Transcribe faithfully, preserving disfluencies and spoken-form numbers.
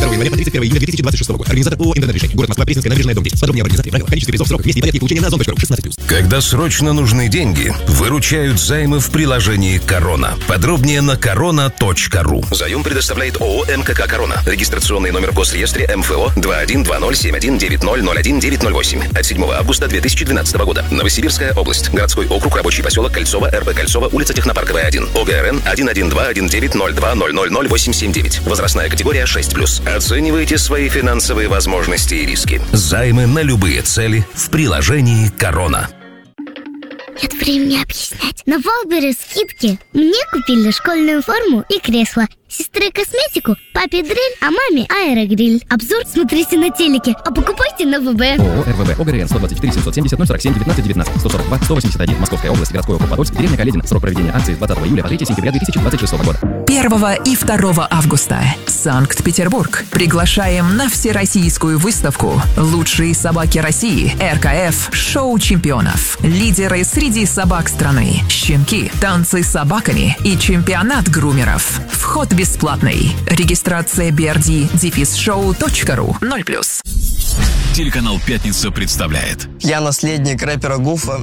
второго января по тридцать первое июля две тысячи двадцать шестого года. Организатор ООО «Интернет-решение». Город Москва, Пресненская набережная, дом десять. Подробнее об организации, правила, количестве призов, сроках, месте и порядке получения на озон точка ру. шестнадцать плюс. Когда срочно нужны деньги, выручают займы в приложении «Корона». Подробнее на корона точка ру. Заем предоставляет ООО «МКК Корона». Регистрационный номер в Госреестре эм эф о два один два ноль семь один девять ноль ноль один девять ноль восемь. От седьмого августа две тысячи двенадцатого года. Новосибирская область. Городской округ, рабочий поселок Кольцово, эр бэ Кольцово, улица Технопарковая, один. ОГРН один один два один девять ноль два ноль ноль ноль восемь семь девять. Возрастная категория шесть плюс. Оценивайте свои финансовые возможности и риски. Займы на любые цели в приложении «Корона». Нет времени объяснять. На Валбере скидки. Мне купили школьную форму и кресло. Сестре косметику, папе дрель, а маме аэрогриль. Обзор смотрите на телеке, а покупайте на вэ бэ. ООО эр вэ бэ, ОГРН сто двадцать четыре семьсот семьдесят ноль сорок семь девятнадцать девятнадцать, сто сорок два сто восемьдесят один, Московская область, городской округ Подольск, деревня Каледина. Срок проведения акции с двадцатого июля по третьего сентября две тысячи двадцать шестого года. первого и второго августа. Санкт-Петербург. Приглашаем на всероссийскую выставку «Лучшие собаки России», эр ка эф «Шоу чемпионов». Лидеры среди собак страны. Щенки, танцы с собаками и чемпионат грумеров. Вход бесплатный. Регистрация би ар ди дефис шоу точка ру. ноль плюс. Телеканал «Пятница» представляет. Я наследник рэпера Гуфа,